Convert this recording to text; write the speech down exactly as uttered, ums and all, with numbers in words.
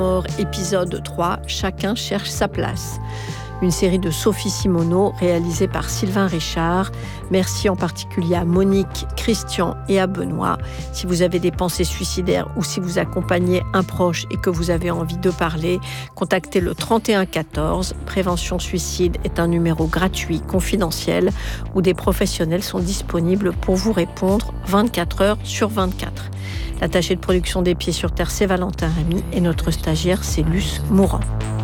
Épisode trois, Chacun cherche sa place. Une série de Sophie Simoneau réalisée par Sylvain Richard. Merci en particulier à Monique, Christian et à Benoît. Si vous avez des pensées suicidaires ou si vous accompagnez un proche et que vous avez envie de parler, contactez le trente et un quatorze. Prévention Suicide est un numéro gratuit, confidentiel, où des professionnels sont disponibles pour vous répondre vingt-quatre heures sur vingt-quatre. L'attaché de production des Pieds sur Terre, c'est Valentin Rémy et notre stagiaire, c'est Luce Mourant.